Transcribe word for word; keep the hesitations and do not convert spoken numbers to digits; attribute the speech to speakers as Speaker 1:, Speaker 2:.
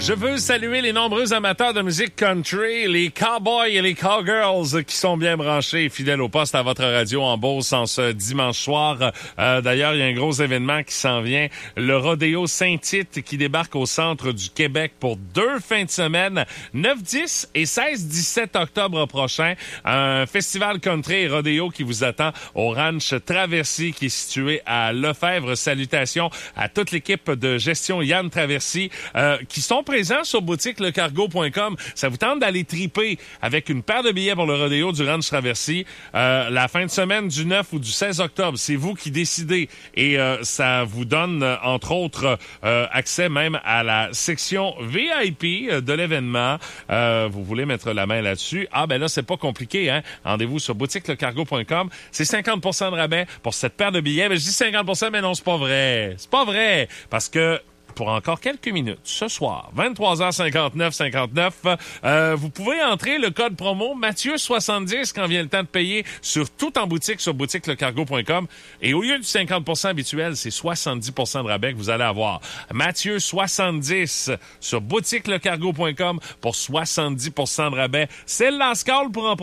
Speaker 1: Je veux saluer les nombreux amateurs de musique country, les cowboys et les cowgirls qui sont bien branchés et fidèles au poste à votre radio en Beauce en ce dimanche soir. Euh, d'ailleurs, il y a un gros événement qui s'en vient. Le Rodéo Saint-Tite qui débarque au centre du Québec pour deux fins de semaine, neuf dix et seize dix-sept octobre prochain. Un festival country et rodéo qui vous attend au Ranch Traversy qui est situé à Lefebvre. Salutations à toute l'équipe de gestion Yann Traversy euh, qui sont présents sur boutique le cargo point com. Ça vous tente d'aller triper avec une paire de billets pour le rodéo du Ranch Traversy euh, la fin de semaine du neuf ou du seize octobre. C'est vous qui décidez et euh, ça vous donne, euh, entre autres, euh, accès même à la section V I P de l'événement. Euh, vous voulez mettre la main là-dessus? Ah, ben là, c'est pas compliqué, hein? Rendez-vous sur boutique le cargo point com. C'est cinquante pour cent de rabais pour cette paire de billets. Ben, je dis cinquante pour cent, mais non, c'est pas vrai. C'est pas vrai. Parce que pour encore quelques minutes, ce soir, vingt-trois heures cinquante-neuf cinquante-neuf, euh, vous pouvez entrer le code promo Mathieu soixante-dix quand vient le temps de payer sur tout en boutique sur boutique le cargo point com. Et au lieu du cinquante pour cent habituel, c'est soixante-dix pour cent de rabais que vous allez avoir. Mathieu soixante-dix sur boutique le cargo point com pour soixante-dix pour cent de rabais. C'est le last call pour en